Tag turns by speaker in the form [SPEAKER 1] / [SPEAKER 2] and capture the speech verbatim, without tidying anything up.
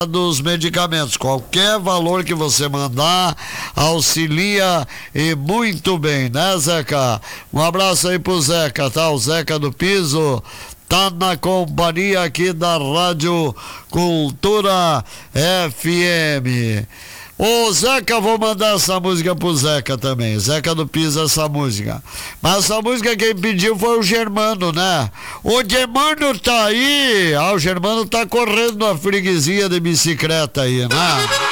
[SPEAKER 1] dos medicamentos. Qualquer valor que você mandar auxilia e muito bem, né, Zeca? Um abraço aí pro Zeca, tá? O Zeca do Piso tá na companhia aqui da Rádio Cultura F M. Ô Zeca, vou mandar essa música pro Zeca também. Zeca do Piso, essa música. Mas essa música quem pediu foi o Germano, né? O Germano tá aí. Ah, o Germano tá correndo na freguesia de bicicleta aí, né?